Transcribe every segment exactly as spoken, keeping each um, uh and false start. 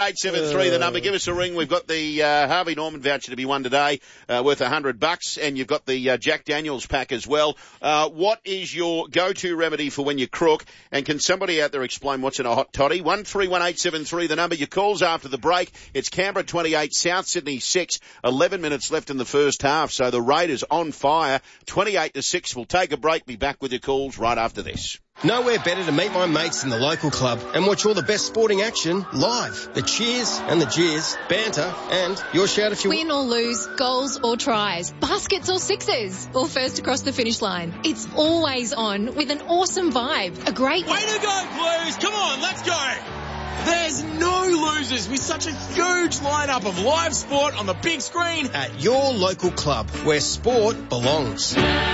eight seven three, the number. Give us a ring. We've got the uh, Harvey Norman voucher to be won today, uh, worth a hundred bucks, and you've got the uh, Jack Daniels pack as well. Uh, what is your go-to remedy for when you crook? And can somebody out there explain what's in a hot toddy? One three one eight seven three, the number. Your calls after the break. It's Canberra twenty-eight, South Sydney six. Eleven minutes left in the first half, so the Raiders on fire. Twenty-eight to six. We'll take a break. Be back with your calls right after this. Nowhere better to meet my mates in the local club and watch all the best sporting action live. The cheers and the jeers, banter, and your shout if you win or lose, goals or tries, baskets or sixes, or first across the finish line. It's always on with an awesome vibe. A great way to go, Blues! Come on, let's go! There's no losers with such a huge lineup of live sport on the big screen at your local club where sport belongs.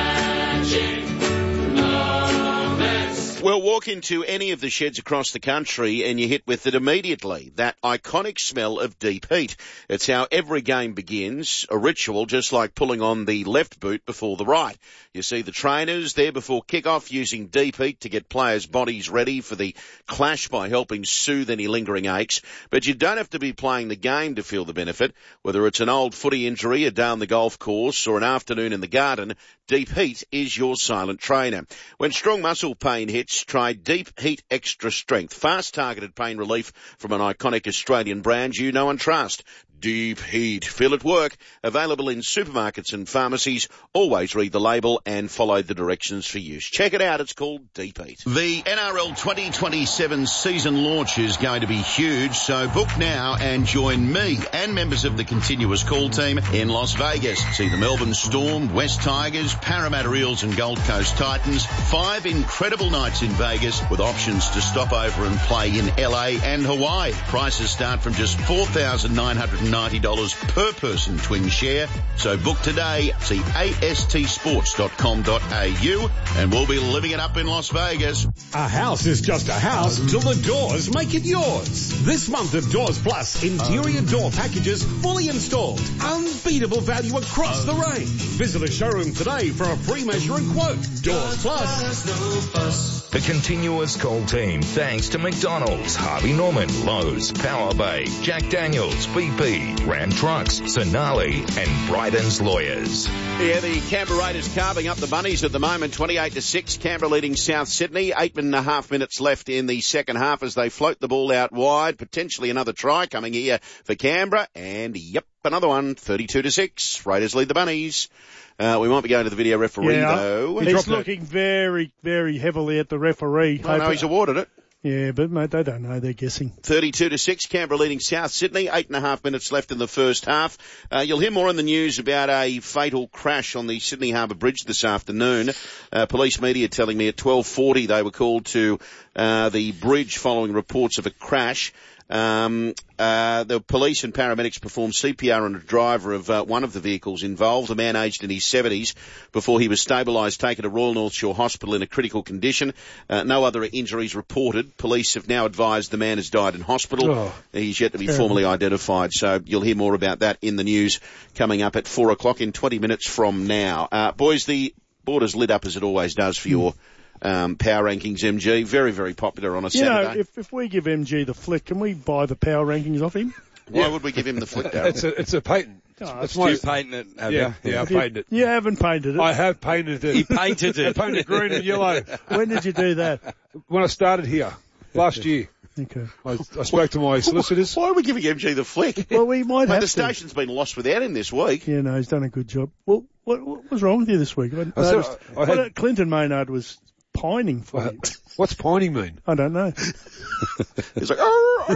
Well, walk into any of the sheds across the country and you're hit with it immediately. That iconic smell of deep heat. It's how every game begins, a ritual just like pulling on the left boot before the right. You see the trainers there before kick-off using deep heat to get players' bodies ready for the clash by helping soothe any lingering aches. But you don't have to be playing the game to feel the benefit. Whether it's an old footy injury, a day on the golf course, or an afternoon in the garden, Deep Heat is your silent trainer. When strong muscle pain hits, try Deep Heat Extra Strength. Fast targeted pain relief from an iconic Australian brand you know and trust. Deep Heat. Feel it work. Available in supermarkets and pharmacies. Always read the label and follow the directions for use. Check it out. It's called Deep Heat. The N R L twenty twenty-seven season launch is going to be huge, so book now and join me and members of the continuous call team in Las Vegas. See the Melbourne Storm, West Tigers, Parramatta Eels and Gold Coast Titans. Five incredible nights in Vegas with options to stop over and play in L A and Hawaii. Prices start from just four thousand nine hundred ninety dollars per person twin share. So book today. See A S T sports dot com dot A U and we'll be living it up in Las Vegas. A house is just a house till the doors make it yours. This month of Doors Plus, interior door packages fully installed. Unbeatable value across the range. Visit a showroom today for a free measure and quote. Doors Plus. The continuous call team, thanks to McDonald's, Harvey Norman, Lowe's, Power Bay, Jack Daniels, B P, Ram Trucks, Sonali, and Bryden's Lawyers. Yeah, the Canberra Raiders carving up the bunnies at the moment, twenty-eight to six. Canberra leading South Sydney. Eight and a half minutes left in the second half as they float the ball out wide. Potentially another try coming here for Canberra. And, yep, another one, thirty-two to six. Raiders lead the bunnies. Uh, we might be going to the video referee, yeah, though. He's looking very, very heavily at the referee. I know he's awarded it. Yeah, but, mate, they don't know. They're guessing. thirty-two to six, Canberra leading South Sydney. Eight and a half minutes left in the first half. Uh, you'll hear more in the news about a fatal crash on the Sydney Harbour Bridge this afternoon. Uh, police media telling me at twelve forty they were called to uh, the bridge following reports of a crash. Um, uh, the police and paramedics performed C P R on a driver of uh, one of the vehicles involved, a man aged in his seventies, before he was stabilised, taken to Royal North Shore Hospital in a critical condition. Uh, no other injuries reported. Police have now advised the man has died in hospital. Oh, He's yet to be terrible. Formally identified, so you'll hear more about that in the news coming up at four o'clock in twenty minutes from now. Uh, boys, the border's lit up as it always does for your Um, power rankings, M G. Very, very popular on a Saturday. You know, if, if we give M G the flick, can we buy the power rankings off him? Why yeah. would we give him the flick, Darryl? It's a, it's a patent. Oh, it's my, you patent it, have yeah, you? Yeah, I painted it. You haven't painted it. I have painted it. He painted it. I painted green and yellow. When did you do that? When I started here, last year. Okay. I, I spoke to my solicitors. Why are we giving M G the flick? Well, we might Mate, have the to. station's been lost without him this week. Yeah, no, he's done a good job. Well, what, what was wrong with you this week? I I noticed, said, I had, what, Clinton Maynard was pining for you. What's pining mean? I don't know. He's like, oh,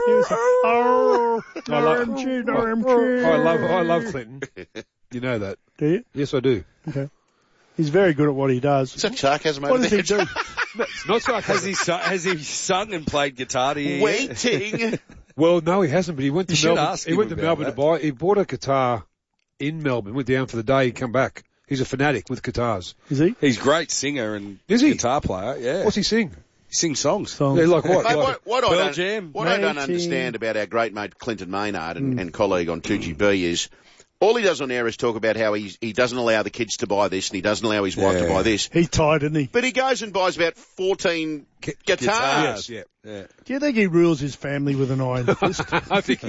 oh, I love, M G, no M G. I love, I love Clinton. You know that. Do you? Yes, I do. Okay. He's very good at what he does. Is that sarcasm over What does there? he do? Not sarcasm. Has he, su- has he sung and played guitar to you? Waiting. Well, no, he hasn't, but he went to You should Melbourne. ask He him went to about Melbourne that. to buy, he bought a guitar in Melbourne, went down for the day, he come back. He's a fanatic with guitars. Is he? He's a great singer and Is he? guitar player, yeah. What's he sing? He sings songs. Songs. Yeah, like what? Mate, Like- what, what, I Pearl don't, Jam. what I don't Matey. understand about our great mate Clinton Maynard and, Mm. and colleague on two G B is all he does on air is talk about how he he doesn't allow the kids to buy this and he doesn't allow his wife Yeah. to buy this. He's tired, isn't he? But he goes and buys about fourteen Gu- guitars. Guitars, yeah. yeah. Do you think he rules his family with an iron fist? I think